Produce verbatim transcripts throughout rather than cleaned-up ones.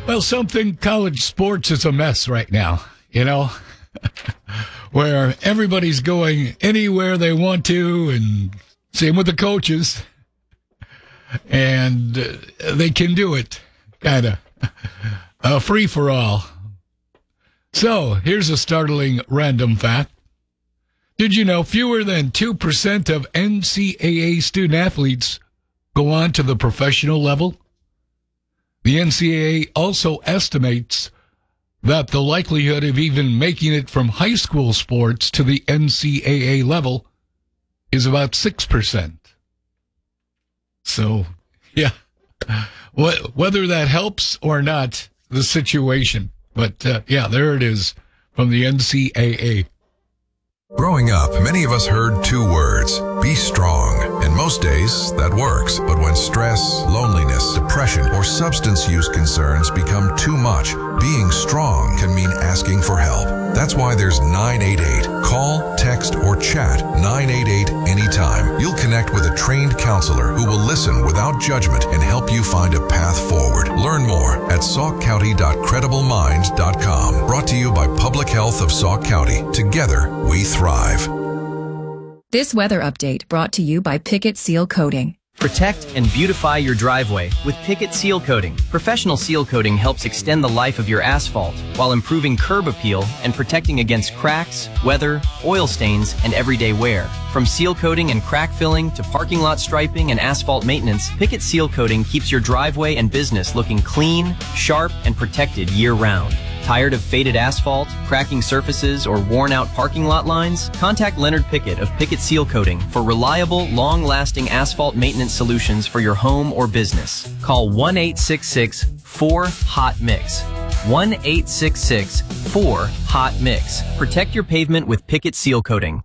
Well, something college sports is a mess right now, you know, where everybody's going anywhere they want to, and same with the coaches, and uh, they can do it, kind of, uh, free for all. So, here's a startling random fact. Did you know fewer than two percent of N C double A student athletes go on to the professional level? The N C double A also estimates that the likelihood of even making it from high school sports to the N C double A level is about six percent. So, yeah, whether that helps or not, the situation. But, uh, yeah, there it is from the N C double A. Growing up, many of us heard two words, be strong. And most days, that works. But when stress, loneliness, depression, or substance use concerns become too much, being strong can mean asking for help. That's why there's nine eight eight. Call, text, or chat nine eight eight anytime. You'll connect with a trained counselor who will listen without judgment and help you find a path forward. Learn more at sauk county dot credible mind dot com. Brought to you by Public Health of Sauk County. Together, we thrive. This weather update brought to you by Picket Seal Coating. Protect and beautify your driveway with Picket Seal Coating. Professional seal coating helps extend the life of your asphalt while improving curb appeal and protecting against cracks, weather, oil stains, and everyday wear. From seal coating and crack filling to parking lot striping and asphalt maintenance, Picket Seal Coating keeps your driveway and business looking clean, sharp, and protected year-round. Tired of faded asphalt, cracking surfaces, or worn-out parking lot lines? Contact Leonard Pickett of Picket Seal Coating for reliable, long-lasting asphalt maintenance solutions for your home or business. Call one eight six six, four, hot mix. one eight six six, four, hot mix. Protect your pavement with Picket Seal Coating.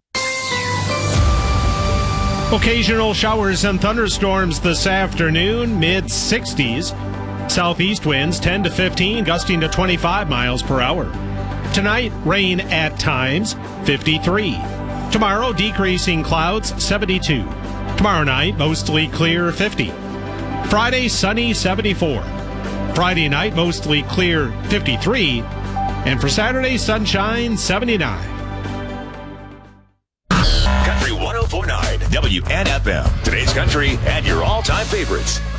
Occasional showers and thunderstorms this afternoon, mid sixties. Southeast winds ten to fifteen, gusting to twenty-five miles per hour. Tonight, rain at times, fifty-three. Tomorrow, decreasing clouds, seventy-two. Tomorrow night, mostly clear, fifty. Friday, sunny, seventy-four. Friday night, mostly clear, fifty-three. And for Saturday, sunshine, seventy-nine. Country one oh four point nine, W N F M. Today's country and your all-time favorites.